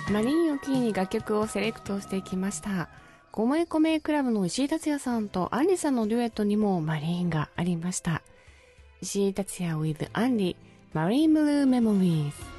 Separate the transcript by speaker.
Speaker 1: マリンをキーに楽曲をセレクトしてきました。ごめこめクラブの石井達也さんとアンリさんのデュエットにもマリンがありました。石井達也 with アンリ、マリンブルーメモリーズ。